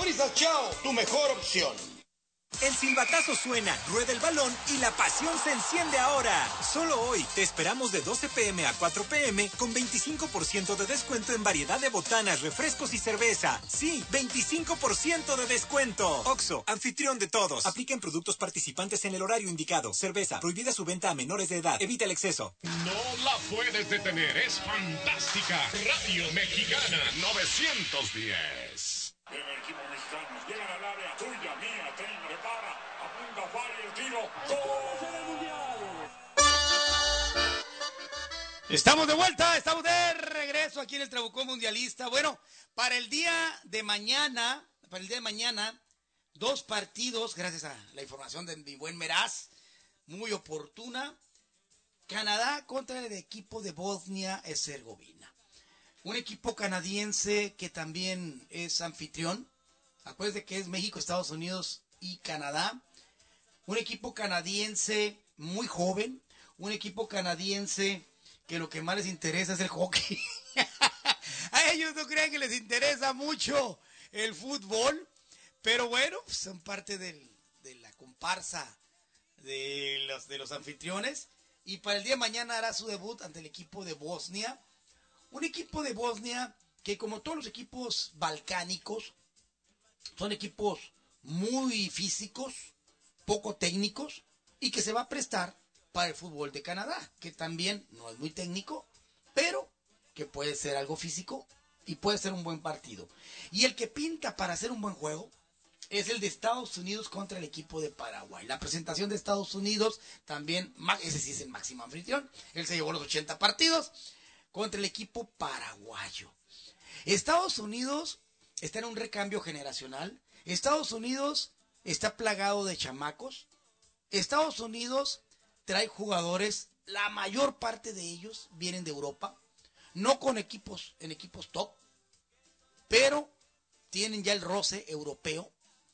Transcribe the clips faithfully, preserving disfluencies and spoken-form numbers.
Sabritas Chao, tu mejor opción. El silbatazo suena, rueda el balón y la pasión se enciende ahora. Solo hoy te esperamos de doce pe eme a cuatro pe eme con veinticinco por ciento de descuento en variedad de botanas, refrescos y cerveza. Sí, veinticinco por ciento de descuento. Oxxo, anfitrión de todos. Aplica en productos participantes en el horario indicado. Cerveza, prohibida su venta a menores de edad. Evita el exceso. No la puedes detener, es fantástica. Radio Mexicana novecientos diez. En el equipo mexicano, llegan al área, tuya, mía, tren, prepara, apunta, falla el tiro, ¡gol! Estamos de vuelta, estamos de regreso aquí en el Trabucón Mundialista. Bueno, para el día de mañana, para el día de mañana, dos partidos, gracias a la información de mi buen Meraz, muy oportuna. Canadá contra el equipo de Bosnia-Herzegovina. Un equipo canadiense que también es anfitrión. Acuérdense que es México, Estados Unidos y Canadá. Un equipo canadiense muy joven. Un equipo canadiense que lo que más les interesa es el hockey. A ellos no crean que les interesa mucho el fútbol. Pero bueno, pues son parte del, de la comparsa de los, de los anfitriones. Y para el día de mañana hará su debut ante el equipo de Bosnia. Un equipo de Bosnia que, como todos los equipos balcánicos, son equipos muy físicos, poco técnicos, y que se va a prestar para el fútbol de Canadá, que también no es muy técnico, pero que puede ser algo físico y puede ser un buen partido. Y el que pinta para hacer un buen juego es el de Estados Unidos contra el equipo de Paraguay. La presentación de Estados Unidos también, ese sí es el máximo anfitrión, él se llevó los ochenta partidos, contra el equipo paraguayo. Estados Unidos está en un recambio generacional. Estados Unidos está plagado de chamacos. Estados Unidos trae jugadores, la mayor parte de ellos vienen de Europa, no con equipos en equipos top, pero tienen ya el roce europeo.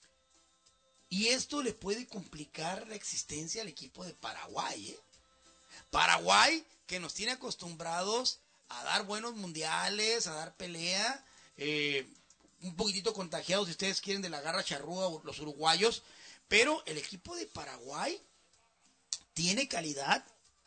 Y esto le puede complicar la existencia al equipo de Paraguay, ¿eh? Paraguay, que nos tiene acostumbrados a dar buenos mundiales, a dar pelea, eh, un poquitito contagiados, si ustedes quieren, de la garra charrúa, los uruguayos, pero el equipo de Paraguay tiene calidad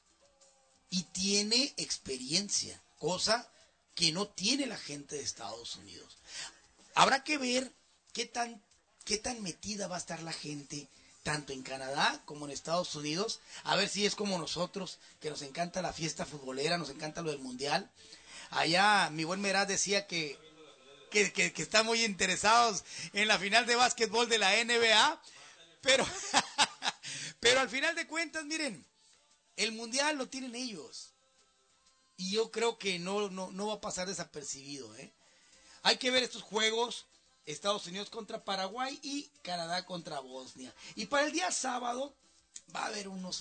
y tiene experiencia, cosa que no tiene la gente de Estados Unidos. Habrá que ver qué tan, qué tan metida va a estar la gente, tanto en Canadá como en Estados Unidos, a ver si es como nosotros, que nos encanta la fiesta futbolera, nos encanta lo del mundial. Allá mi buen Meraz decía que, que, que, que están muy interesados en la final de básquetbol de la N B A, pero, pero al final de cuentas, miren, el mundial lo tienen ellos. Y yo creo que no, no, no va a pasar desapercibido, ¿eh? Hay que ver estos juegos. Estados Unidos contra Paraguay y Canadá contra Bosnia. Y para el día sábado va a haber unos